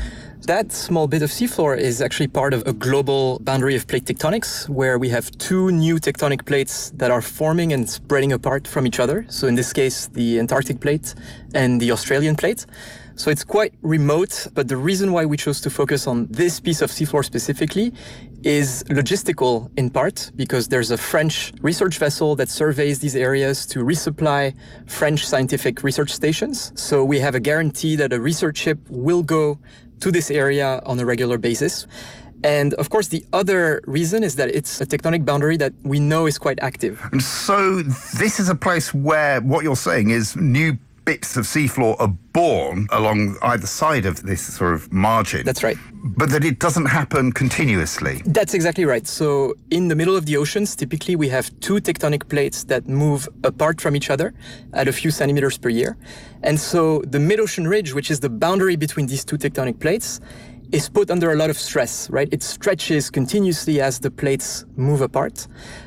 That small bit of seafloor is actually part of a global boundary of plate tectonics, where we have two new tectonic plates that are forming and spreading apart from each other. So in this case, the Antarctic plate and the Australian plate. So it's quite remote, but the reason why we chose to focus on this piece of seafloor specifically is logistical in part, because there's a French research vessel that surveys these areas to resupply French scientific research stations. So we have a guarantee that a research ship will go to this area on a regular basis. And of course, the other reason is that it's a tectonic boundary that we know is quite active. And so this is a place where what you're saying is new bits of seafloor are born along either side of this sort of margin. That's right. But that it doesn't happen continuously. That's exactly right. So in the middle of the oceans, typically we have two tectonic plates that move apart from each other at a few centimeters per year. And so the mid-ocean ridge, which is the boundary between these two tectonic plates, is put under a lot of stress, right? It stretches continuously as the plates move apart.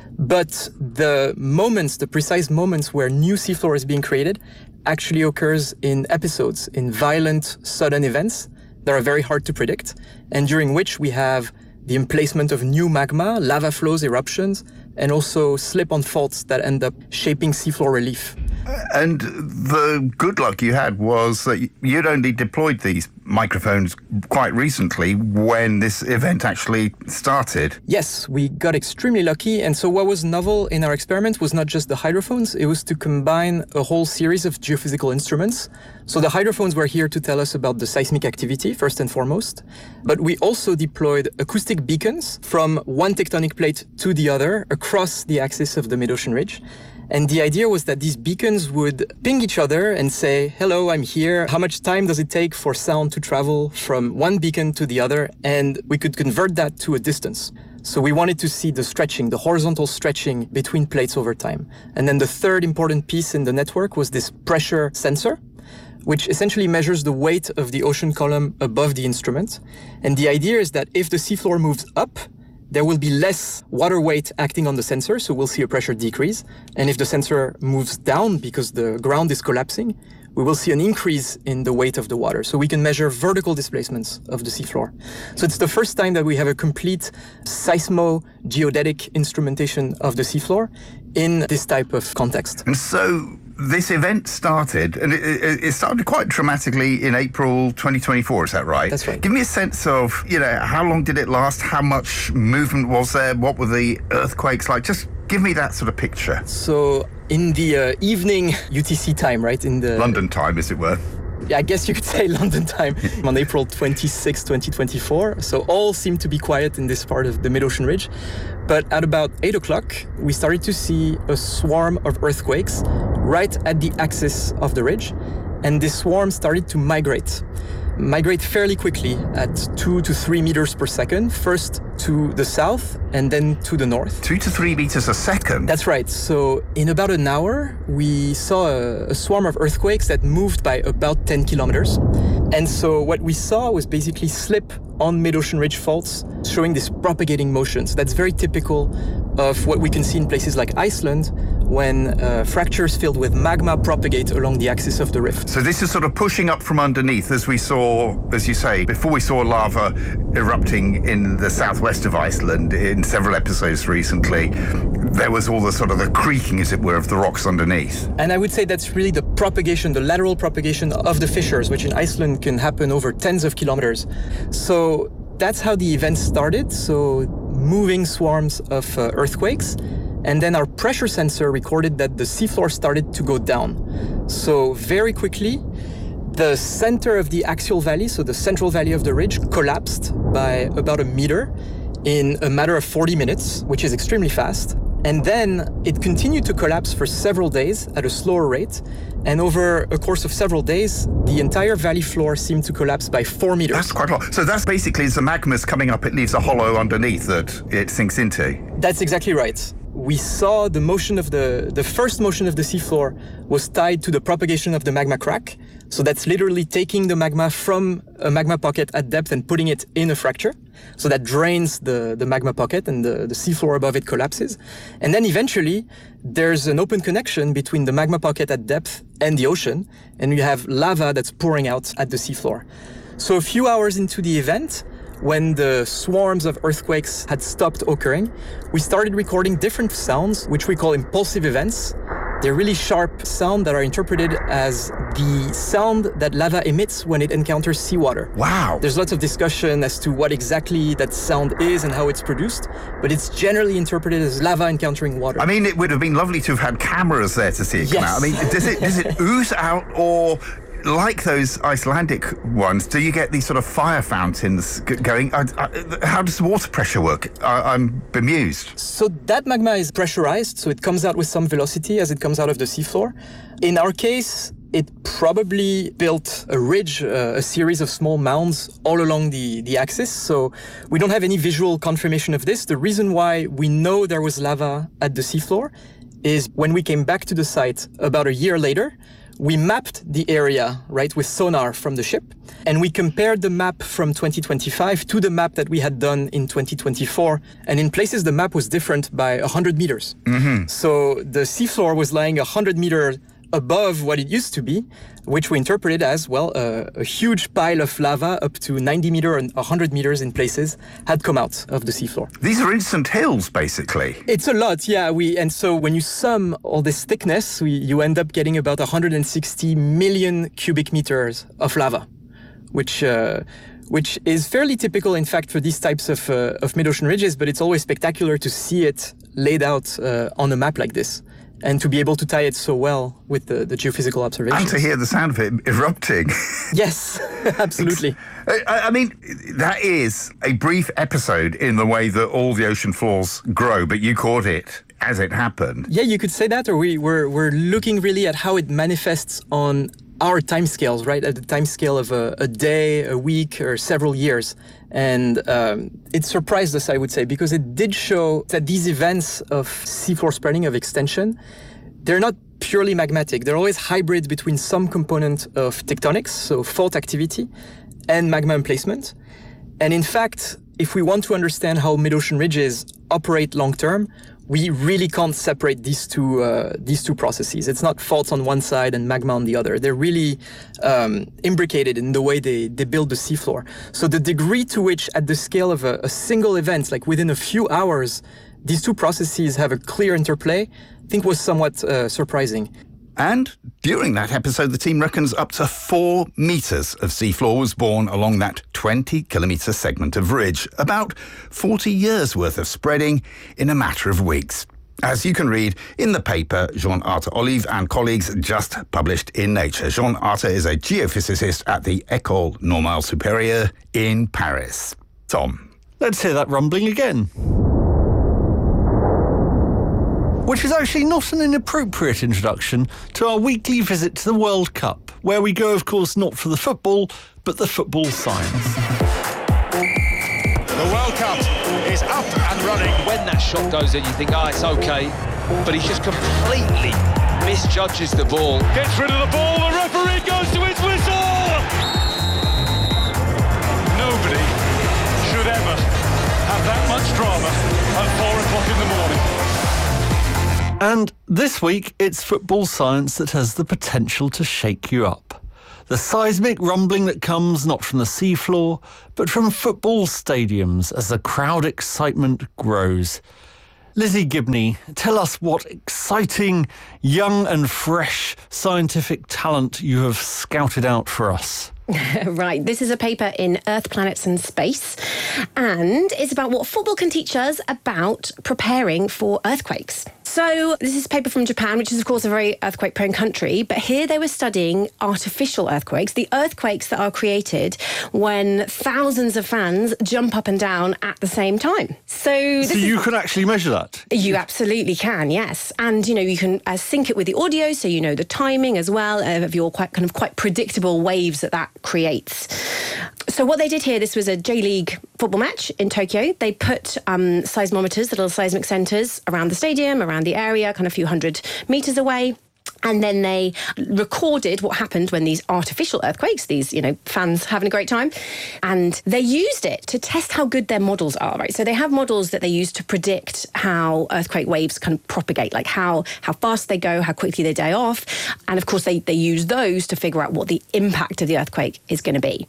But the moments, the precise moments where new seafloor is being created actually occurs in episodes, in violent, sudden events that are very hard to predict, and during which we have the emplacement of new magma, lava flows, eruptions, and also slip-on faults that end up shaping seafloor relief. And the good luck you had was that you'd only deployed these microphones quite recently when this event actually started. Yes, we got extremely lucky. And so what was novel in our experiment was not just the hydrophones, it was to combine a whole series of geophysical instruments. So the hydrophones were here to tell us about the seismic activity, first and foremost. But we also deployed acoustic beacons from one tectonic plate to the other across the axis of the mid-ocean ridge. And the idea was that these beacons would ping each other and say, hello, I'm here. How much time does it take for sound to travel from one beacon to the other? And we could convert that to a distance. So we wanted to see the stretching, the horizontal stretching between plates over time. And then the third important piece in the network was this pressure sensor, which essentially measures the weight of the ocean column above the instrument. And the idea is that if the seafloor moves up, there will be less water weight acting on the sensor, so we'll see a pressure decrease. And if the sensor moves down because the ground is collapsing, we will see an increase in the weight of the water. So we can measure vertical displacements of the seafloor. So it's the first time that we have a complete seismo-geodetic instrumentation of the seafloor in this type of context. And so this event started, and it, it, it started quite dramatically in April twenty twenty-four, is that right? That's right. Give me a sense of, you know, how long did it last? How much movement was there? What were the earthquakes like? Just give me that sort of picture. So in the uh, evening U T C time, right? In the London time, as it were. Yeah, I guess you could say London time on April twenty-sixth, twenty twenty-four. So all seemed to be quiet in this part of the mid-ocean ridge. But at about eight o'clock, we started to see a swarm of earthquakes right at the axis of the ridge. And this swarm started to migrate. Migrate fairly quickly at two to three meters per second, first to the south and then to the north. Two to three meters a second? That's right. So in about an hour, we saw a, a swarm of earthquakes that moved by about ten kilometers. And so what we saw was basically slip on mid-ocean ridge faults, showing this propagating motion. So that's very typical of what we can see in places like Iceland, when uh, fractures filled with magma propagate along the axis of the rift. So this is sort of pushing up from underneath, as we saw, as you say, before we saw lava erupting in the southwest of Iceland in several episodes recently. There was all the sort of the creaking, as it were, of the rocks underneath. And I would say that's really the propagation, the lateral propagation of the fissures, which in Iceland can happen over tens of kilometers. So that's how the event started. So moving swarms of uh, earthquakes. And then our pressure sensor recorded that the seafloor started to go down. So very quickly, the center of the axial valley, so the central valley of the ridge, collapsed by about a meter in a matter of forty minutes, which is extremely fast. And then it continued to collapse for several days at a slower rate. And over a course of several days, the entire valley floor seemed to collapse by four meters. That's quite a lot. So that's basically, as the magma's coming up, it leaves a hollow underneath that it sinks into. That's exactly right. We saw the motion of the, the first motion of the seafloor was tied to the propagation of the magma crack. So that's literally taking the magma from a magma pocket at depth and putting it in a fracture. So that drains the, the magma pocket and the, the seafloor above it collapses. And then eventually there's an open connection between the magma pocket at depth and the ocean. And you have lava that's pouring out at the seafloor. So a few hours into the event, when the swarms of earthquakes had stopped occurring, we started recording different sounds, which we call impulsive events. They're really sharp sounds that are interpreted as the sound that lava emits when it encounters seawater. Wow. There's lots of discussion as to what exactly that sound is and how it's produced, but it's generally interpreted as lava encountering water. I mean, it would have been lovely to have had cameras there to see it come Yes. out. I mean, does it, does it ooze out, or like those Icelandic ones, do you get these sort of fire fountains g- going? I, I, how does the water pressure work? I, I'm bemused. So that magma is pressurized, so it comes out with some velocity as it comes out of the seafloor. In our case, it probably built a ridge, uh, a series of small mounds all along the, the axis. So we don't have any visual confirmation of this. The reason why we know there was lava at the seafloor is when we came back to the site about a year later, we mapped the area, right, with sonar from the ship, and we compared the map from twenty twenty-five to the map that we had done in twenty twenty-four, and in places the map was different by one hundred meters. Mm-hmm. So the seafloor was lying one hundred meters above what it used to be, which we interpreted as, well, uh, a huge pile of lava up to ninety meters and one hundred meters in places had come out of the seafloor. These are instant hills, basically. It's a lot, yeah. We and so when you sum all this thickness, we, you end up getting about one hundred sixty million cubic meters of lava, which uh, which is fairly typical, in fact, for these types of uh, of mid-ocean ridges. But it's always spectacular to see it laid out uh, on a map like this, and to be able to tie it so well with the, the geophysical observations. And to hear the sound of it erupting. Yes, absolutely. I, I mean, that is a brief episode in the way that all the ocean floors grow, but you caught it as it happened. Yeah, you could say that, or we, we're, we're looking really at how it manifests on our timescales, right? At the timescale of a, a day, a week, or several years. And um, it surprised us, I would say, because it did show that these events of seafloor spreading, of extension, they're not purely magmatic. They're always hybrid between some component of tectonics, so fault activity, and magma emplacement. And in fact, if we want to understand how mid-ocean ridges operate long-term, we really can't separate these two uh, these two processes. It's not faults on one side and magma on the other. They're really um, imbricated in the way they, they build the seafloor. So the degree to which, at the scale of a, a single event, like within a few hours, these two processes have a clear interplay, I think was somewhat uh, surprising. And during that episode, the team reckons up to four metres of seafloor was born along that twenty kilometre segment of ridge. About forty years' worth of spreading in a matter of weeks. As you can read in the paper Jean Arthur Olive and colleagues just published in Nature. Jean Arthur is a geophysicist at the École Normale Supérieure in Paris. Tom. Let's hear that rumbling again. Which is actually not an inappropriate introduction to our weekly visit to the World Cup, where we go, of course, not for the football, but the football science. The World Cup is up and running. When that shot goes in, you think, oh, it's okay. But he just completely misjudges the ball. Gets rid of the ball, the referee goes to his whistle! Nobody should ever have that much drama at four o'clock in the morning. And this week, it's football science that has the potential to shake you up. The seismic rumbling that comes not from the seafloor, but from football stadiums as the crowd excitement grows. Lizzie Gibney, tell us what exciting, young and fresh scientific talent you have scouted out for us. Right, this is a paper in Earth, Planets and Space, and it's about what football can teach us about preparing for earthquakes. So this is a paper from Japan, which is, of course, a very earthquake-prone country, but here they were studying artificial earthquakes, the earthquakes that are created when thousands of fans jump up and down at the same time. So, this so you is, can actually measure that? You absolutely can, yes. And, you know, you can uh, sync it with the audio, so you know the timing as well of your quite kind of quite predictable waves that that creates. So what they did here, this was a J-League football match in Tokyo. They put um, seismometers, little seismic centres around the stadium, around the area, kind of a few hundred metres away. And then they recorded what happened when these artificial earthquakes, these, you know, fans having a great time, and they used it to test how good their models are, right? So they have models that they use to predict how earthquake waves can propagate, like how, how fast they go, how quickly they die off. And of course, they, they use those to figure out what the impact of the earthquake is going to be.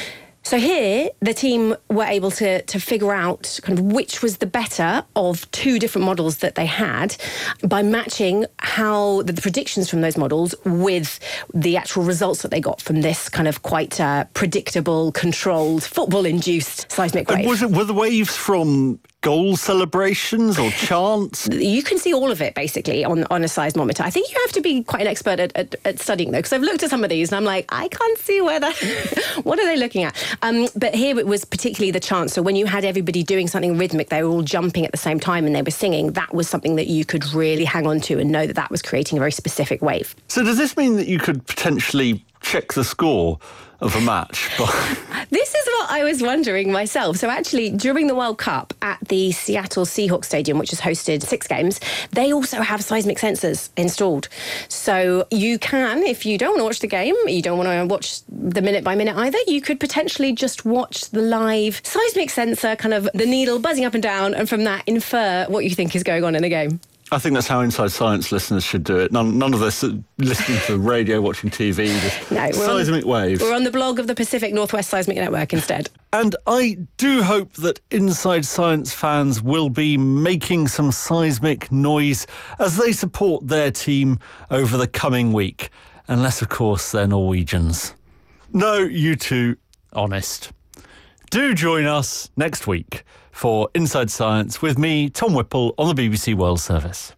So here, the team were able to, to figure out kind of which was the better of two different models that they had by matching how the, the predictions from those models with the actual results that they got from this kind of quite uh, predictable, controlled, football-induced seismic wave. And was it, were the waves from goal celebrations or chants? You can see all of it, basically, on, on a seismometer. I think you have to be quite an expert at, at, at studying, though, because I've looked at some of these and I'm like, I can't see where that... what are they looking at? Um, but here it was particularly the chant. So when you had everybody doing something rhythmic, they were all jumping at the same time and they were singing, that was something that you could really hang on to and know that that was creating a very specific wave. So does this mean that you could potentially check the score of a match? This is what I was wondering myself. So actually, during the World Cup at the Seattle Seahawks Stadium, which has hosted six games, they also have seismic sensors installed. So you can, if you don't want to watch the game, you don't want to watch the minute by minute either, you could potentially just watch the live seismic sensor, kind of the needle buzzing up and down, and from that infer what you think is going on in the game. I think that's how Inside Science listeners should do it. None, none of this listening to the radio, watching T V, just no, seismic on, waves. We're on the blog of the Pacific Northwest Seismic Network instead. And I do hope that Inside Science fans will be making some seismic noise as they support their team over the coming week. Unless, of course, they're Norwegians. No, you two, honest. Do join us next week for Inside Science with me, Tom Whipple, on the B B C World Service.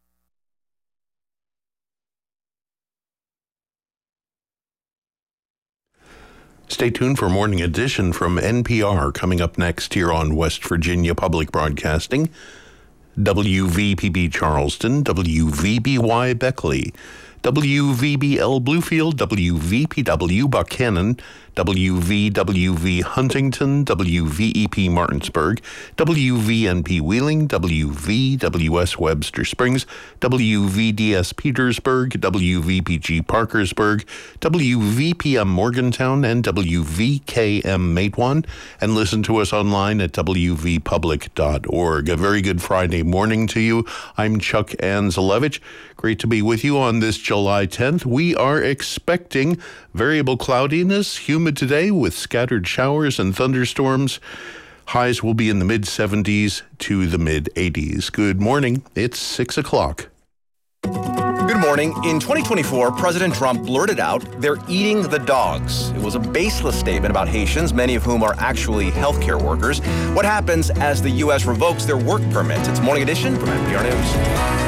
Stay tuned for Morning Edition from N P R coming up next here on West Virginia Public Broadcasting. W V P B Charleston, W V B Y Beckley, W V B L Bluefield, W V P W Buchanan, W V W V Huntington, W V E P Martinsburg, W V N P Wheeling, W V W S Webster Springs, W V D S Petersburg, W V P G Parkersburg, W V P M Morgantown, and W V K M Matewan. And listen to us online at w v public dot org. A very good Friday morning to you. I'm Chuck Anzelevich. Great to be with you on this July tenth. We are expecting variable cloudiness, humid today with scattered showers and thunderstorms. Highs will be in the mid seventies to the mid eighties. Good morning. It's six o'clock. Good morning. In twenty twenty-four, President Trump blurted out, "They're eating the dogs." It was a baseless statement about Haitians, many of whom are actually healthcare workers. What happens as the U S revokes their work permits? It's Morning Edition from N P R News.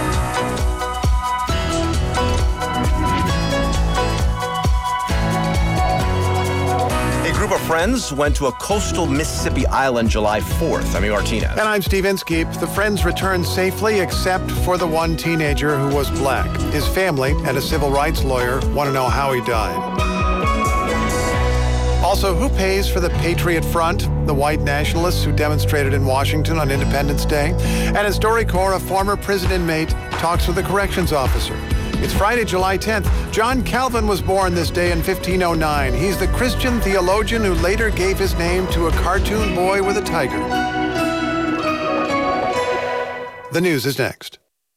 A group of friends went to a coastal Mississippi island July fourth. I'm Martinez. And I'm Steve Inskeep. The friends returned safely except for the one teenager who was black. His family and a civil rights lawyer want to know how he died. Also, who pays for the Patriot Front, the white nationalists who demonstrated in Washington on Independence Day? And in StoryCorps, a former prison inmate talks with a corrections officer. It's Friday, July tenth. John Calvin was born this day in fifteen oh nine. He's the Christian theologian who later gave his name to a cartoon boy with a tiger. The news is next.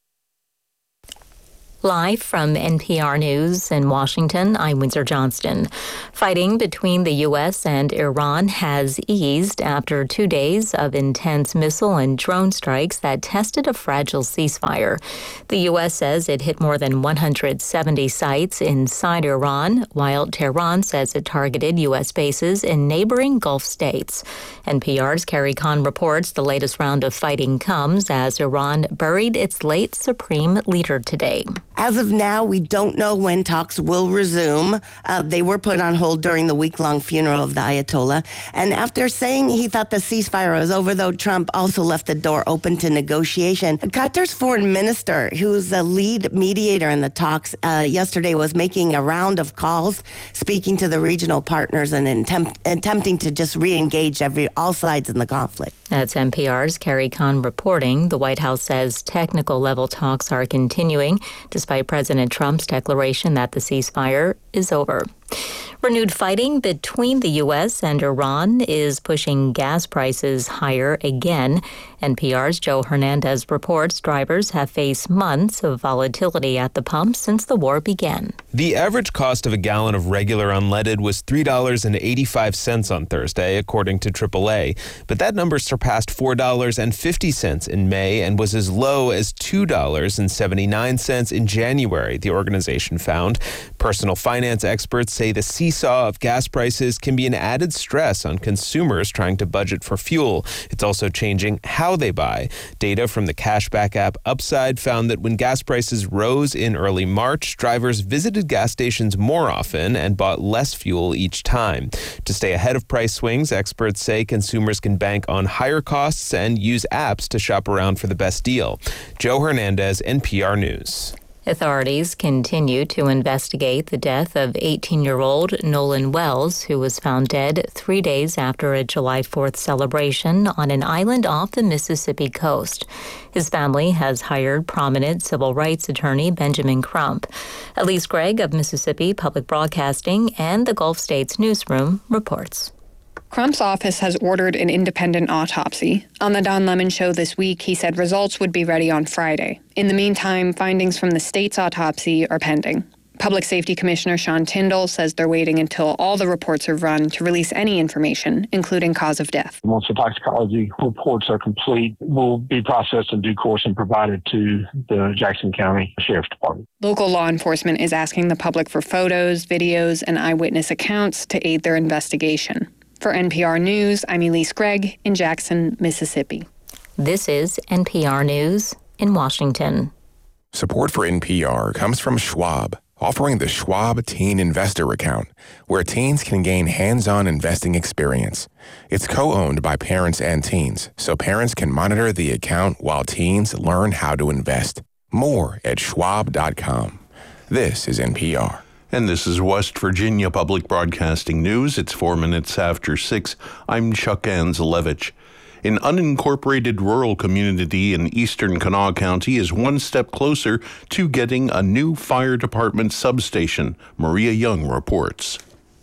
Live from N P R News in Washington, I'm Windsor Johnston. Fighting between the U S and Iran has eased after two days of intense missile and drone strikes that tested a fragile ceasefire. The U S says it hit more than one hundred seventy sites inside Iran, while Tehran says it targeted U S bases in neighboring Gulf states. N P R's Carrie Kahn reports the latest round of fighting comes as Iran buried its late supreme leader today. As of now, we don't know when talks will resume. Uh, they were put on hold during the week-long funeral of the Ayatollah. And after saying he thought the ceasefire was over, though, Trump also left the door open to negotiation. Qatar's foreign minister, who's the lead mediator in the talks, uh, yesterday was making a round of calls, speaking to the regional partners and attempt, attempting to just re-engage every all sides in the conflict. That's N P R's Carrie Kahn reporting. The White House says technical level talks are continuing, despite President Trump's declaration that the ceasefire is over. Renewed fighting between the U S and Iran is pushing gas prices higher again. N P R's Joe Hernandez reports drivers have faced months of volatility at the pump since the war began. The average cost of a gallon of regular unleaded was three dollars and eighty-five cents on Thursday, according to triple A. But that number surpassed four dollars and fifty cents in May and was as low as two dollars and seventy-nine cents in January, the organization found. Personal finance experts say the seesaw of gas prices can be an added stress on consumers trying to budget for fuel. It's also changing how they buy. Data from the cashback app Upside found that when gas prices rose in early March, drivers visited gas stations more often and bought less fuel each time. To stay ahead of price swings, experts say consumers can bank on higher costs and use apps to shop around for the best deal. Joe Hernandez, N P R News. Authorities continue to investigate the death of eighteen-year-old Nolan Wells, who was found dead three days after a July fourth celebration on an island off the Mississippi coast. His family has hired prominent civil rights attorney Benjamin Crump. Elise Gregg of Mississippi Public Broadcasting and the Gulf States Newsroom reports. Crump's office has ordered an independent autopsy. On the Don Lemon Show this week, he said results would be ready on Friday. In the meantime, findings from the state's autopsy are pending. Public Safety Commissioner Sean Tyndall says they're waiting until all the reports are run to release any information, including cause of death. Once the toxicology reports are complete, will be processed in due course and provided to the Jackson County Sheriff's Department. Local law enforcement is asking the public for photos, videos, and eyewitness accounts to aid their investigation. For N P R News, I'm Elise Gregg in Jackson, Mississippi. This is N P R News in Washington. Support for N P R comes from Schwab, offering the Schwab Teen Investor Account, where teens can gain hands-on investing experience. It's co-owned by parents and teens, so parents can monitor the account while teens learn how to invest. More at schwab dot com. This is N P R. And this is West Virginia Public Broadcasting News. It's four minutes after six. I'm Chuck Anzelevich. An unincorporated rural community in eastern Kanawha County is one step closer to getting a new fire department substation. Maria Young reports.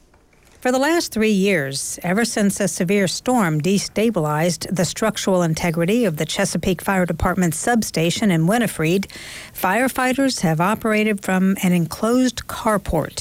For the last three years, ever since a severe storm destabilized the structural integrity of the Chesapeake Fire Department substation in Winifred, firefighters have operated from an enclosed carport.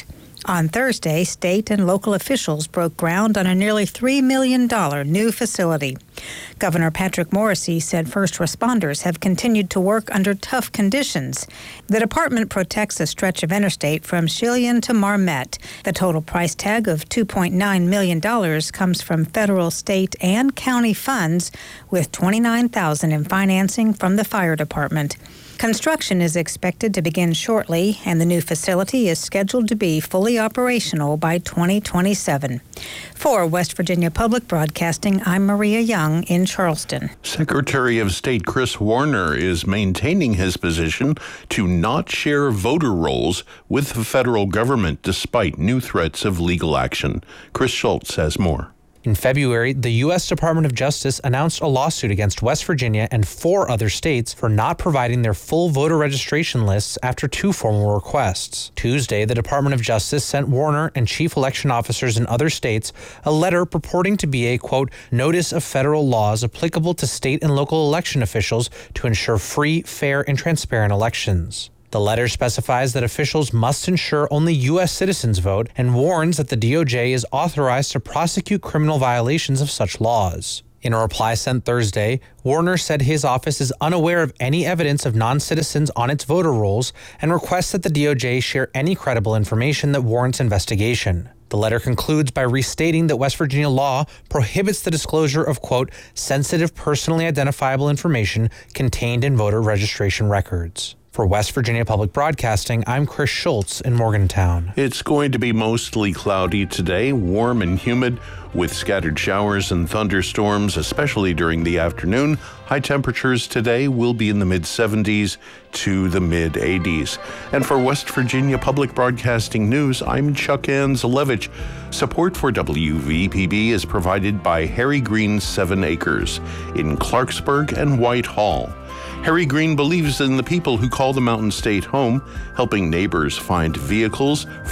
On Thursday, state and local officials broke ground on a nearly three million dollars new facility. Governor Patrick Morrisey said first responders have continued to work under tough conditions. The department protects a stretch of interstate from Chillian to Marmet. The total price tag of two point nine million dollars comes from federal, state, and county funds, with twenty-nine thousand dollars in financing from the fire department. Construction is expected to begin shortly, and the new facility is scheduled to be fully operational by twenty twenty-seven. For West Virginia Public Broadcasting, I'm Maria Young in Charleston. Secretary of State Chris Warner is maintaining his position to not share voter rolls with the federal government despite new threats of legal action. Chris Schultz has more. In February, the U S Department of Justice announced a lawsuit against West Virginia and four other states for not providing their full voter registration lists after two formal requests. Tuesday, the Department of Justice sent Warner and chief election officers in other states a letter purporting to be a, quote, notice of federal laws applicable to state and local election officials to ensure free, fair, and transparent elections. The letter specifies that officials must ensure only U S citizens vote and warns that the D O J is authorized to prosecute criminal violations of such laws. In a reply sent Thursday, Warner said his office is unaware of any evidence of non-citizens on its voter rolls and requests that the D O J share any credible information that warrants investigation. The letter concludes by restating that West Virginia law prohibits the disclosure of, quote, sensitive personally identifiable information contained in voter registration records. For West Virginia Public Broadcasting, I'm Chris Schultz in Morgantown. It's going to be mostly cloudy today, warm and humid, with scattered showers and thunderstorms, especially during the afternoon. High temperatures today will be in the mid seventies to the mid eighties. And for West Virginia Public Broadcasting News, I'm Chuck Anzelevich. Support for W V P B is provided by Harry Green Seven Acres in Clarksburg and Whitehall. Harry Green believes in the people who call the Mountain State home, helping neighbors find vehicles for